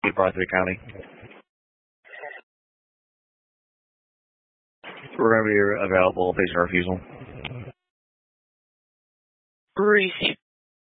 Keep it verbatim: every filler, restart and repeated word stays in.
be brought to the county. We're going to be available based on refusal. Receive.